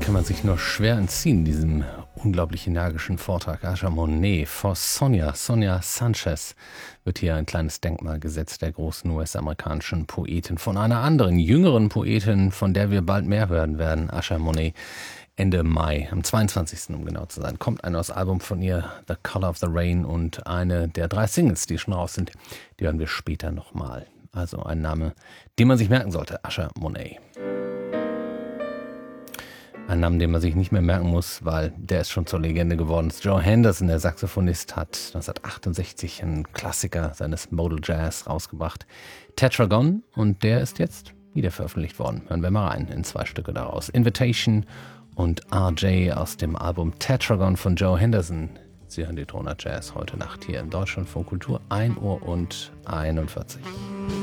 kann man sich nur schwer entziehen, diesem unglaublich energischen Vortrag. Asha Monet vor Sonia Sanchez wird hier ein kleines Denkmal gesetzt, der großen US-amerikanischen Poetin, von einer anderen, jüngeren Poetin, von der wir bald mehr hören werden. Asha Monet, Ende Mai, am 22. um genau zu sein, kommt ein neues Album von ihr, The Color of the Rain, und eine der 3 Singles, die schon raus sind, die hören wir später nochmal. Also ein Name, den man sich merken sollte, Asha Monet. Ein Name, den man sich nicht mehr merken muss, weil der ist schon zur Legende geworden. Joe Henderson, der Saxophonist, hat 1968 einen Klassiker seines Modal Jazz rausgebracht, Tetragon, und der ist jetzt wieder veröffentlicht worden. Hören wir mal rein in 2 Stücke daraus. Invitation und RJ aus dem Album Tetragon von Joe Henderson. Sie hören die Donau Jazz heute Nacht hier im Deutschlandfunk Kultur, 1:41 Uhr.